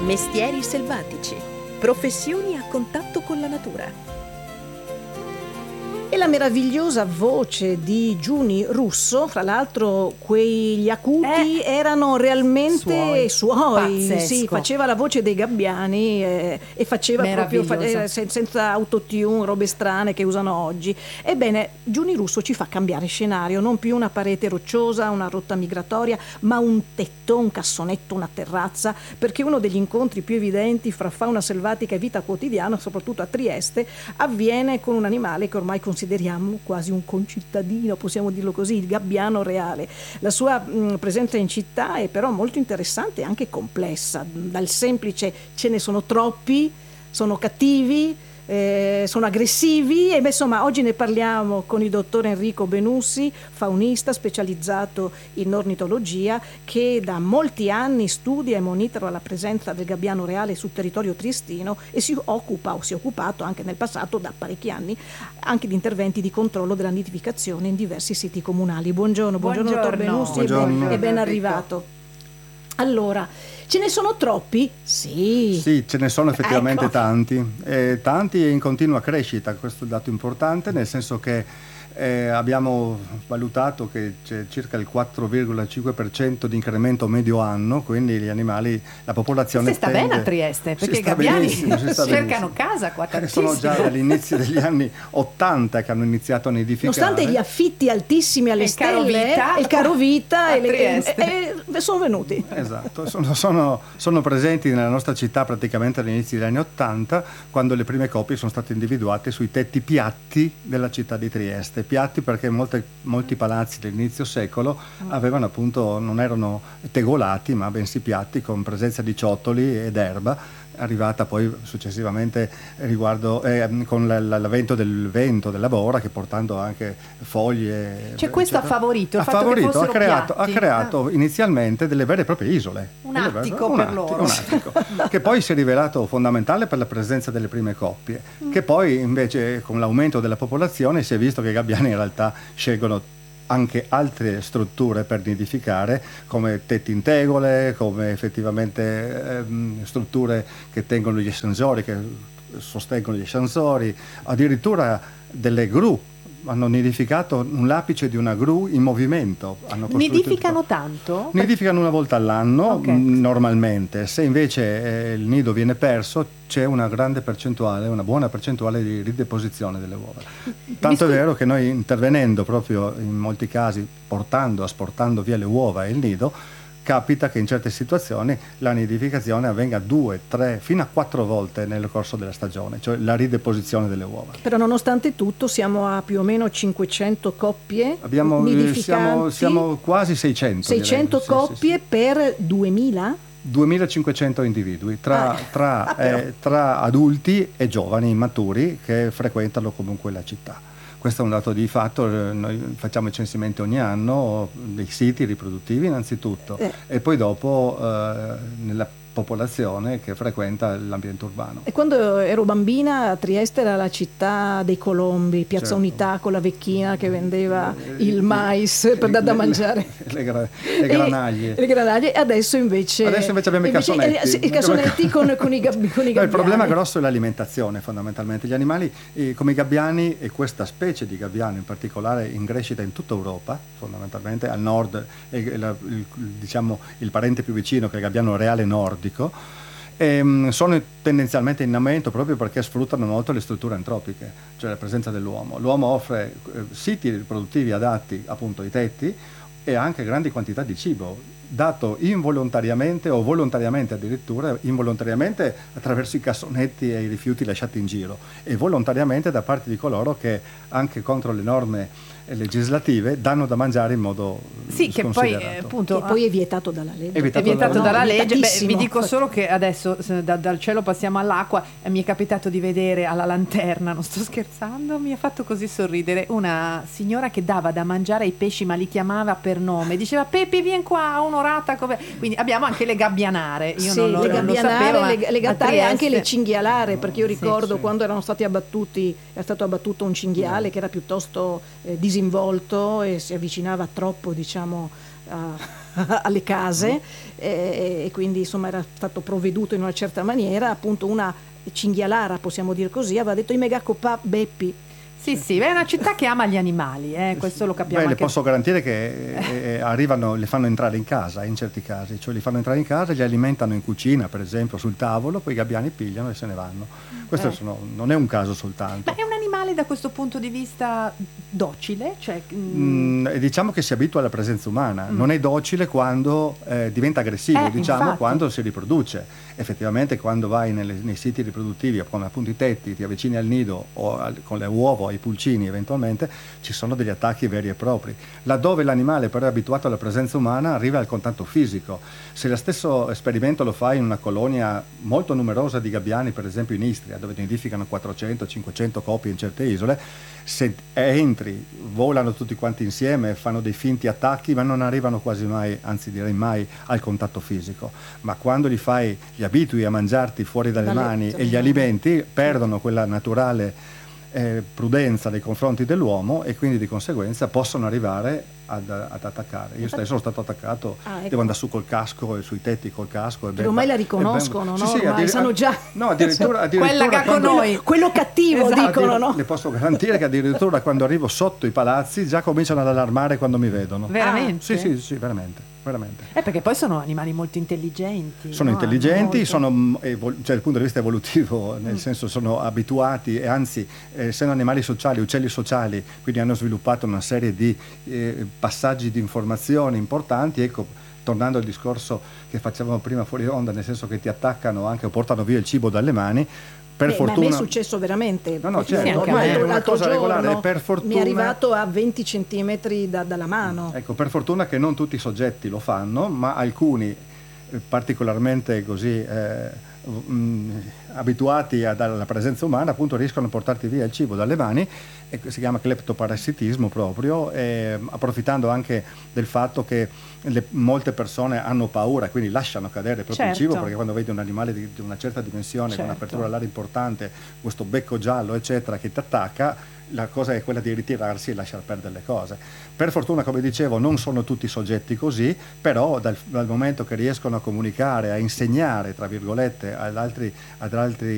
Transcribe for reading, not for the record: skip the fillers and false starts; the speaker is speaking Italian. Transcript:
Mestieri selvatici, professioni a contatto con la natura. E la meravigliosa voce di Giuni Russo, fra l'altro quegli acuti erano realmente suoi. Pazzesco. Sì, faceva la voce dei gabbiani e faceva proprio senza autotune, robe strane che usano oggi. Ebbene, Giuni Russo ci fa cambiare scenario, non più una parete rocciosa, una rotta migratoria, ma un tetto, un cassonetto, una terrazza, perché uno degli incontri più evidenti fra fauna selvatica e vita quotidiana, soprattutto a Trieste, avviene con un animale che ormai consideriamo quasi un concittadino, possiamo dirlo così, il gabbiano reale. La sua presenza in città è però molto interessante e anche complessa, dal semplice ce ne sono troppi, sono cattivi, sono aggressivi, e insomma oggi ne parliamo con il dottor Enrico Benussi, faunista specializzato in ornitologia, che da molti anni studia e monitora la presenza del gabbiano reale sul territorio triestino e si è occupato anche nel passato, da parecchi anni, anche di interventi di controllo della nidificazione in diversi siti comunali. Buongiorno dottor Benussi e ben arrivato. Allora, ce ne sono troppi? Sì, ce ne sono effettivamente ecco. tanti e in continua crescita. Questo è un dato importante, nel senso che abbiamo valutato che c'è circa il 4,5% di incremento medio anno, quindi gli animali, la popolazione sta bene a Trieste, perché i gabbiani cercano casa qua tantissimo. Sono già dall'inizio degli anni 80 che hanno iniziato a nidificare. Nonostante gli affitti altissimi alle stelle, il carovita e sono venuti. Esatto, sono presenti nella nostra città praticamente all'inizio degli anni 80, quando le prime coppie sono state individuate sui tetti piatti della città di Trieste. Piatti perché molti palazzi dell'inizio secolo avevano appunto, non erano tegolati ma bensì piatti con presenza di ciottoli ed erba, arrivata poi successivamente con l'avvento del vento, della bora, che portando anche foglie, questo ha favorito il fatto che fossero ha creato inizialmente delle vere e proprie isole, un attico per loro, che poi si è rivelato fondamentale per la presenza delle prime coppie, che poi invece con l'aumento della popolazione si è visto che i gabbiani in realtà scelgono anche altre strutture per nidificare, come tetti in tegole, come effettivamente strutture che tengono gli ascensori, che sostengono gli ascensori, addirittura delle gru. Hanno nidificato un l'apice di una gru in movimento. Nidificano tanto? Nidificano una volta all'anno, normalmente. Se invece il nido viene perso, c'è una buona percentuale di rideposizione delle uova. Tanto è vero che noi, intervenendo proprio in molti casi, asportando via le uova e il nido, capita che in certe situazioni la nidificazione avvenga 2, 3, fino a 4 volte nel corso della stagione, cioè la rideposizione delle uova. Però nonostante tutto siamo a più o meno 500 coppie nidificanti. Siamo quasi 600. 600 coppie per 2000? 2500 individui tra adulti e giovani maturi che frequentano comunque la città. Questo è un dato di fatto. Noi facciamo i censimenti ogni anno dei siti riproduttivi innanzitutto e poi dopo nella popolazione che frequenta l'ambiente urbano. E quando ero bambina, Trieste era la città dei colombi, Piazza Unità con la vecchina che vendeva il mais per da mangiare, le granaglie. Le granaglie. Adesso invece abbiamo i cassonetti. I cassonetti con i gabbiani. Il problema grosso è l'alimentazione, fondamentalmente. Gli animali come i gabbiani, e questa specie di gabbiano in particolare in crescita in tutta Europa, fondamentalmente al nord, diciamo il parente più vicino che è il gabbiano reale nordico, sono tendenzialmente in aumento proprio perché sfruttano molto le strutture antropiche, cioè la presenza dell'uomo. L'uomo offre siti riproduttivi adatti appunto ai tetti e anche grandi quantità di cibo, dato involontariamente o volontariamente, addirittura involontariamente attraverso i cassonetti e i rifiuti lasciati in giro, e volontariamente da parte di coloro che anche contro le norme legislative danno da mangiare in modo che poi appunto che poi è vietato dalla legge. È vietato dalla legge. Vi dico solo che adesso dal cielo passiamo all'acqua. Mi è capitato di vedere alla lanterna, non sto scherzando, mi ha fatto così sorridere, una signora che dava da mangiare ai pesci ma li chiamava per nome, diceva Pepi vieni qua, un'orata. Quindi abbiamo anche le gabbianare. Io non lo sapevo, le gattare e anche le cinghialare, perché io ricordo quando erano stati abbattuti, è stato abbattuto un cinghiale che era piuttosto disinvolto e si avvicinava troppo, diciamo, alle case, e quindi insomma era stato provveduto in una certa maniera. Appunto una cinghialara, possiamo dire così, aveva detto: i megacopà Beppi. Sì, è una città che ama gli animali, questo lo capiamo. Le posso garantire che arrivano, le fanno entrare in casa in certi casi, cioè li fanno entrare in casa, li alimentano in cucina, per esempio, sul tavolo, poi i gabbiani pigliano e se ne vanno. Questo non è un caso soltanto. Ma è un animale da questo punto di vista docile? Cioè, diciamo che si abitua alla presenza umana, non è docile quando diventa aggressivo, infatti. quando si riproduce. Effettivamente quando vai nei siti riproduttivi, con appunto i tetti, ti avvicini al nido o con le uova, ai pulcini eventualmente, ci sono degli attacchi veri e propri. Laddove l'animale però è abituato alla presenza umana, arriva al contatto fisico. Se lo stesso esperimento lo fai in una colonia molto numerosa di gabbiani, per esempio in Istria, dove nidificano 400-500 coppie in certe isole, se entri, volano tutti quanti insieme, fanno dei finti attacchi, ma non arrivano quasi mai, anzi direi mai, al contatto fisico. Ma quando li abitui a mangiarti fuori dalle mani e gli alimenti, perdono quella naturale prudenza nei confronti dell'uomo e quindi di conseguenza possono arrivare ad attaccare. Io stesso sono stato attaccato, devo andare su col casco e sui tetti col casco. Che ormai la riconoscono, no? Sì, ormai sanno già. No, addirittura quella che ha con noi. Quello cattivo, dicono, no? Le posso garantire che addirittura quando arrivo sotto i palazzi già cominciano ad allarmare quando mi vedono. Veramente? Sì, veramente. Perché poi sono animali molto intelligenti. Sono intelligenti, cioè dal punto di vista evolutivo, nel senso sono abituati e anzi essendo animali sociali, uccelli sociali, quindi hanno sviluppato una serie di passaggi di informazioni importanti. Ecco, tornando al discorso che facevamo prima fuori onda, nel senso che ti attaccano anche o portano via il cibo dalle mani. Per fortuna... Ma a me è successo veramente. No, certo, è una cosa regolare. Per fortuna... mi è arrivato a 20 centimetri dalla mano. Ecco, per fortuna che non tutti i soggetti lo fanno, ma alcuni particolarmente così abituati alla presenza umana appunto riescono a portarti via il cibo dalle mani, e si chiama cleptoparassitismo proprio, approfittando anche del fatto che molte persone hanno paura, quindi lasciano cadere proprio il cibo, perché quando vedi un animale di una certa dimensione, con un'apertura alare importante, questo becco giallo eccetera che ti attacca, la cosa è quella di ritirarsi e lasciare perdere le cose. Per fortuna, come dicevo, non sono tutti soggetti così, però dal momento che riescono a comunicare, a insegnare, tra virgolette, ad altri